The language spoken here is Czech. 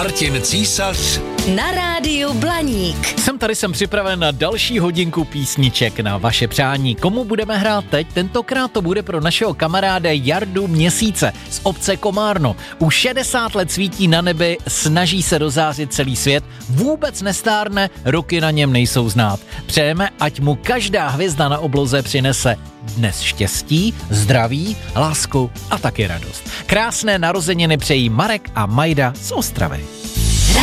Martin Císař na rádiu Blaník. Jsem připraven na další hodinku písniček na vaše přání. Komu budeme hrát teď? Tentokrát to bude pro našeho kamaráda Jardu Měsíce z obce Komárno. Už 60 let svítí na nebi, snaží se dozářit celý svět, vůbec nestárne, roky na něm nejsou znát. Přejeme, ať mu každá hvězda na obloze přinese dnes štěstí, zdraví, lásku a taky radost. Krásné narozeniny přejí Marek a Majda z Ostravy.